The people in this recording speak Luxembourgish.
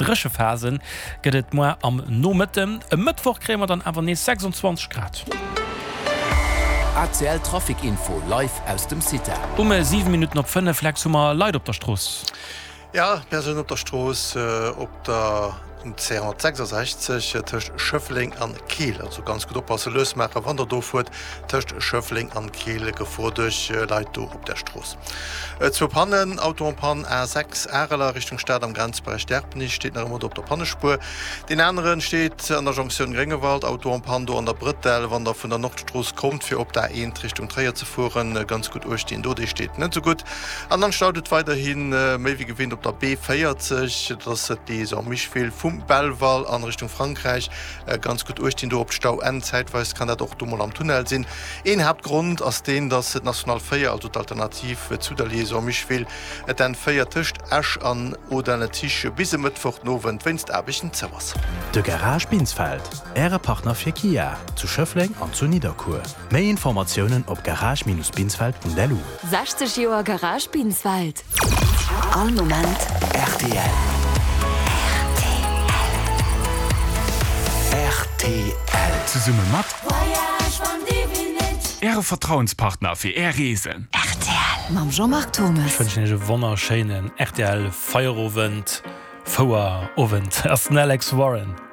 dresche Phasen gëtt moi am Nomitten. E Mittwoch krämer dann awer ne 26 Grad. ACL Trafikinfo live aus dem City. 7 Minuten op 5 Flexummer Leiit op der Stross. Ja, Person op der Stross op der 266 töcht Schöffling an Kiel, also ganz gut oppasse Lösmacher wann der dofurt töcht Schöffling an Kiel gefor durch Leiit op der Stross. Zu Pannen Autopan R6 Äler Richtung Stadt am Grenzbereich Sterpenich steht nach op der Pannespur. Den anderen steht an der Jonction Grengewald Autopando an der Brittel, wann der vun der Nordstroß kommt fir op der Richtung Träier zu fuhren ganz gut urstehen. Dodi steht net so gut. Andern stautet weiterhin méi wie gewinnt op der B40, das die so mich viel vom Belval an Richtung Frankreich ganz gut urstehen du op Stau en zeitweis kann er doch dummer am Tunnel sinn. En Hauptgrund aus den das National Feier also alternativ zu der Leser mich will den feiertischcht Ash an oder eine Tische bis Mittwoch nowen wennst abichen Zewers. De Garage Binsfeld Äre Partner fir Kia zu Schöffling an zu Niederkur. Mehr Informationen op garage-binsfeld.delu 60 Joer Garage Binsfeld. All Moment RTL. RTL. Zu Summe mat Äre Vertrauenspartner fir Äresen. RTL. Mam Jean-Marc Thomas. Ich wünsche euch wunderschönen RTL Feierabend, Feuerabend, erst Alex Warren.